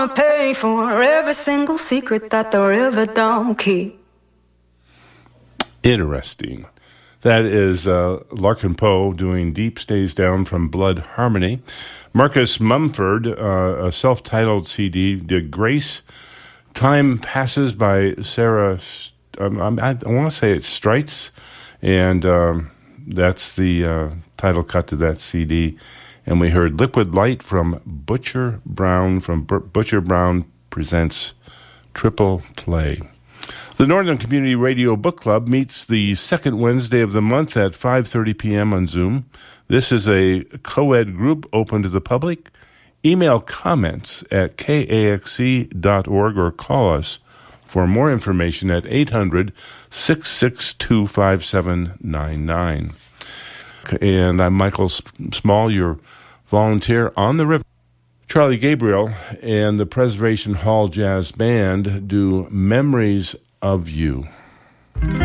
Pay for every single secret that the river don't keep. Interesting. That is Larkin Poe doing Deep Stays Down from Blood Harmony. Marcus Mumford, a self-titled CD, did Grace Time Passes by Sarah, I want to say it's Streitz, and that's the title cut to that CD. And we heard Liquid Light from Butcher Brown, from Butcher Brown Presents Triple Play. The Northern Community Radio Book Club meets the second Wednesday of the month at 5:30 p.m. on Zoom. This is a co-ed group open to the public. Email comments at kaxc.org or call us for more information at 800-662-5799. And I'm Michael Small, your volunteer on the river. Charlie Gabriel and the Preservation Hall Jazz Band do Memories of You.